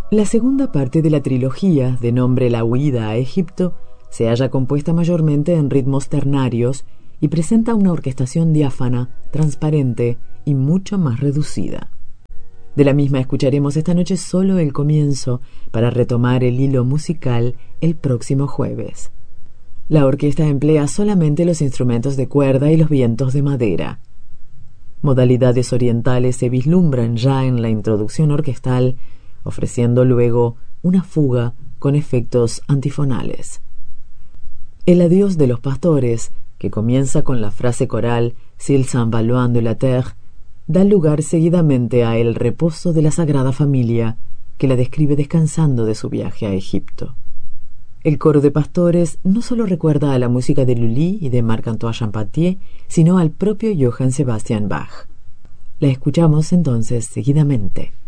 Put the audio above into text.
La segunda parte de la trilogía, de nombre La huida a Egipto, se halla compuesta mayormente en ritmos ternarios y presenta una orquestación diáfana, transparente y mucho más reducida. De la misma escucharemos esta noche solo el comienzo para retomar el hilo musical el próximo jueves. La orquesta emplea solamente los instrumentos de cuerda y los vientos de madera. Modalidades orientales se vislumbran ya en la introducción orquestal, ofreciendo luego una fuga con efectos antifonales. El adiós de los pastores, que comienza con la frase coral «S'ils s'en va loin de la terre», da lugar seguidamente a El reposo de la Sagrada Familia, que la describe descansando de su viaje a Egipto. El coro de pastores no solo recuerda a la música de Lully y de Marc-Antoine Champatier, sino al propio Johann Sebastian Bach. La escuchamos entonces seguidamente.